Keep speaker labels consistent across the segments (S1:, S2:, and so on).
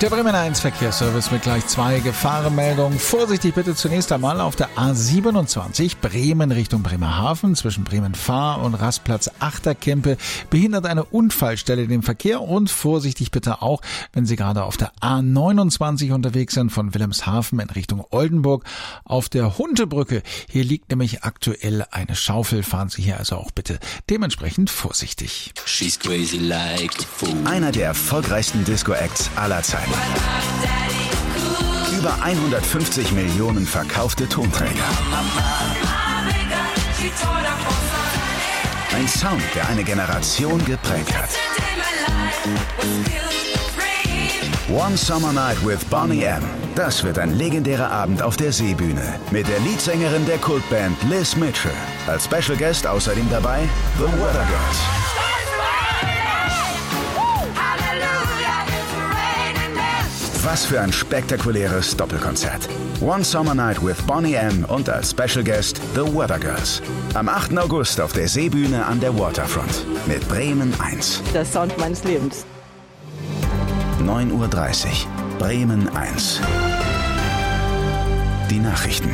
S1: Der Bremen 1 Verkehrsservice mit gleich 2 Gefahrenmeldungen. Vorsichtig bitte zunächst einmal auf der A27 Bremen Richtung Bremerhaven zwischen Bremen-Fahr und Rastplatz Achterkempe behindert eine Unfallstelle den Verkehr und vorsichtig bitte auch, wenn Sie gerade auf der A29 unterwegs sind von Wilhelmshaven in Richtung Oldenburg auf der Huntebrücke. Hier liegt nämlich aktuell eine Schaufel. Fahren Sie hier also auch bitte dementsprechend vorsichtig.
S2: She's crazy like a fool.
S3: Einer der erfolgreichsten Disco-Acts aller Zeiten. Über 150 Millionen verkaufte Tonträger. Ein Sound, der eine Generation geprägt hat. One Summer Night with Boney M. Das wird ein legendärer Abend auf der Seebühne mit der Leadsängerin der Kultband Liz Mitchell. Als Special Guest außerdem dabei The Weather Girls. Was für ein spektakuläres Doppelkonzert. One Summer Night with Boney M. und als Special Guest The Weather Girls. Am 8. August auf der Seebühne an der Waterfront mit Bremen 1.
S4: Der Sound meines Lebens.
S3: 9:30 Uhr. Bremen 1. Die Nachrichten.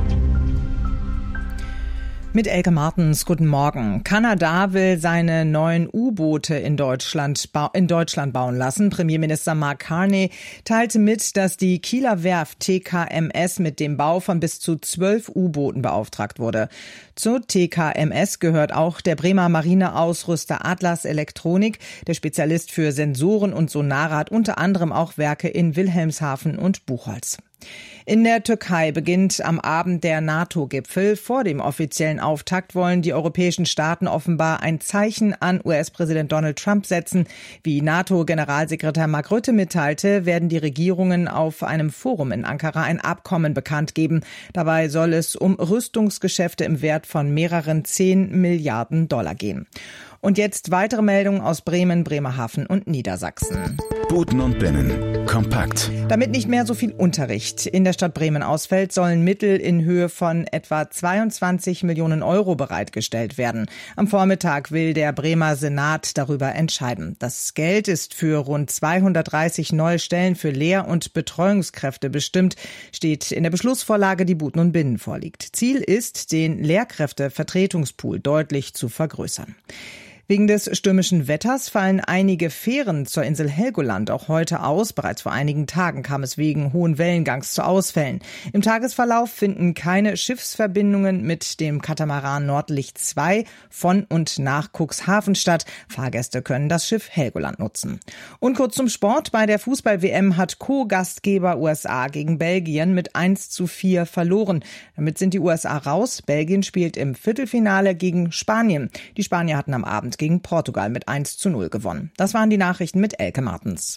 S5: Mit Elke Martens, guten Morgen. Kanada will seine neuen U-Boote in Deutschland bauen lassen. Premierminister Mark Carney teilte mit, dass die Kieler Werft TKMS mit dem Bau von bis zu 12 U-Booten beauftragt wurde. Zur TKMS gehört auch der Bremer Marineausrüster Atlas Elektronik. Der Spezialist für Sensoren und Sonare hat unter anderem auch Werke in Wilhelmshaven und Buchholz. In der Türkei beginnt am Abend der NATO-Gipfel. Vor dem offiziellen Auftakt wollen die europäischen Staaten offenbar ein Zeichen an US-Präsident Donald Trump setzen. Wie NATO-Generalsekretär Mark Rutte mitteilte, werden die Regierungen auf einem Forum in Ankara ein Abkommen bekannt geben. Dabei soll es um Rüstungsgeschäfte im Wert von mehreren 10 Milliarden Dollar gehen. Und jetzt weitere Meldungen aus Bremen, Bremerhaven und Niedersachsen.
S3: Buten und Binnen. Kompakt.
S5: Damit nicht mehr so viel Unterricht in der Stadt Bremen ausfällt, sollen Mittel in Höhe von etwa 22 Millionen Euro bereitgestellt werden. Am Vormittag will der Bremer Senat darüber entscheiden. Das Geld ist für rund 230 neue Stellen für Lehr- und Betreuungskräfte bestimmt, steht in der Beschlussvorlage, die Buten und Binnen vorliegt. Ziel ist, den Lehrkräftevertretungspool deutlich zu vergrößern. Wegen des stürmischen Wetters fallen einige Fähren zur Insel Helgoland auch heute aus. Bereits vor einigen Tagen kam es wegen hohen Wellengangs zu Ausfällen. Im Tagesverlauf finden keine Schiffsverbindungen mit dem Katamaran Nordlicht 2 von und nach Cuxhaven statt. Fahrgäste können das Schiff Helgoland nutzen. Und kurz zum Sport. Bei der Fußball-WM hat Co-Gastgeber USA gegen Belgien mit 1:4 verloren. Damit sind die USA raus. Belgien spielt im Viertelfinale gegen Spanien. Die Spanier hatten am Abend gegen Portugal mit 1:0 gewonnen. Das waren die Nachrichten mit Elke Martens.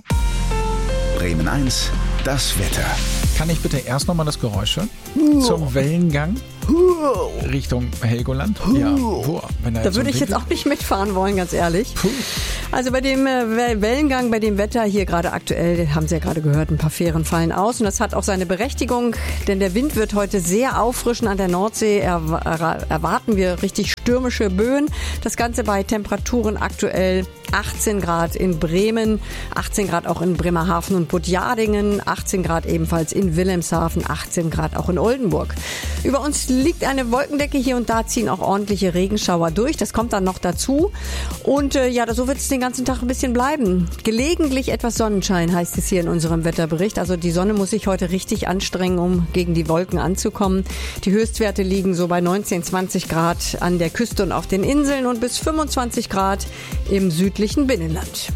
S3: Bremen 1, das Wetter.
S1: Kann ich bitte erst nochmal das Geräusch hören? Zum Wellengang Richtung Helgoland? Ja.
S4: Da würde ich jetzt auch nicht mitfahren wollen, ganz ehrlich. Also bei dem Wellengang, bei dem Wetter hier gerade aktuell, haben Sie ja gerade gehört, ein paar Fähren fallen aus. Und das hat auch seine Berechtigung, denn der Wind wird heute sehr auffrischen an der Nordsee. Erwarten wir richtig stürmische Böen. Das Ganze bei Temperaturen aktuell 18 Grad in Bremen, 18 Grad auch in Bremerhaven und Budjadingen, 18 Grad ebenfalls in Wilhelmshaven, 18 Grad auch in Oldenburg. Über uns liegt eine Wolkendecke, hier und da ziehen auch ordentliche Regenschauer durch. Das kommt dann noch dazu. Und so wird es den ganzen Tag ein bisschen bleiben. Gelegentlich etwas Sonnenschein heißt es hier in unserem Wetterbericht. Also die Sonne muss sich heute richtig anstrengen, um gegen die Wolken anzukommen. Die Höchstwerte liegen so bei 19, 20 Grad an der Küste und auf den Inseln und bis 25 Grad im südlichen Binnenland.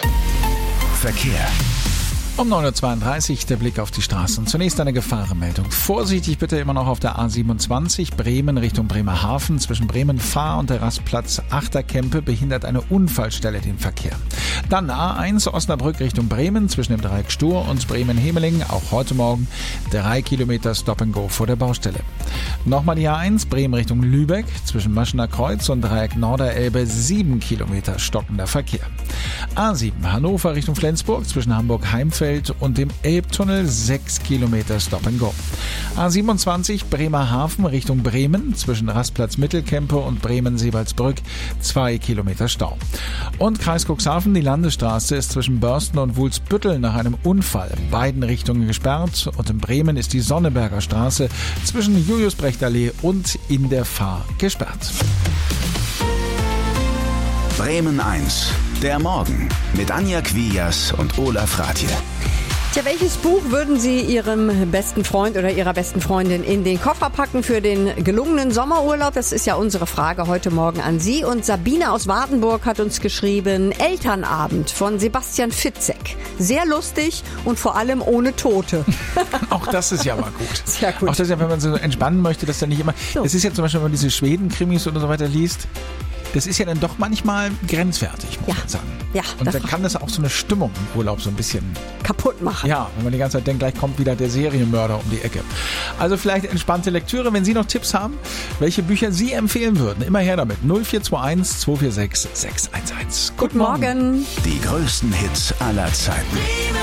S3: Verkehr.
S1: Um 9:32 Uhr der Blick auf die Straßen. Zunächst eine Gefahrenmeldung. Vorsichtig bitte immer noch auf der A27 Bremen Richtung Bremerhaven. Zwischen Bremen-Fahr und der Rastplatz Achterkempe behindert eine Unfallstelle den Verkehr. Dann A1 Osnabrück Richtung Bremen zwischen dem Dreieck Stur und Bremen-Hemeling. Auch heute Morgen 3 Kilometer Stop-and-Go vor der Baustelle. Nochmal die A1 Bremen Richtung Lübeck zwischen Maschener Kreuz und Dreieck Norderelbe 7 Kilometer stockender Verkehr. A7 Hannover Richtung Flensburg zwischen Hamburg-Heimfeld Ausfällt und dem Elbtunnel 6 Kilometer Stop and Go. A27 Bremerhaven Richtung Bremen zwischen Rastplatz Mittelkempe und Bremen-Seebaldsbrück 2 Kilometer Stau. Und Kreis Cuxhaven, die Landesstraße ist zwischen Börsten und Wulsbüttel nach einem Unfall in beiden Richtungen gesperrt und in Bremen ist die Sonneberger Straße zwischen Julius-Brecht-Allee und in der Fahr gesperrt.
S3: Bremen 1, der Morgen mit Anja Quias und Olaf Rathje.
S4: Tja, welches Buch würden Sie Ihrem besten Freund oder Ihrer besten Freundin in den Koffer packen für den gelungenen Sommerurlaub? Das ist ja unsere Frage heute Morgen an Sie. Und Sabine aus Wartenburg hat uns geschrieben, Elternabend von Sebastian Fitzek. Sehr lustig und vor allem ohne Tote.
S1: Auch das ist ja mal gut.
S4: Sehr gut.
S1: Auch das ist ja, wenn man so entspannen möchte, dass dann nicht immer...
S4: So.
S1: Das ist ja zum Beispiel, wenn man diese Schweden-Krimis oder so weiter liest, das ist ja dann doch manchmal grenzwertig, muss man sagen.
S4: Ja,
S1: und dann kann das auch so eine Stimmung im Urlaub so ein bisschen
S4: kaputt machen.
S1: Ja, wenn man die ganze Zeit denkt, gleich kommt wieder der Serienmörder um die Ecke. Also vielleicht entspannte Lektüre. Wenn Sie noch Tipps haben, welche Bücher Sie empfehlen würden, immer her damit. 0421 246 611.
S4: Guten Morgen.
S3: Die größten Hits aller Zeiten.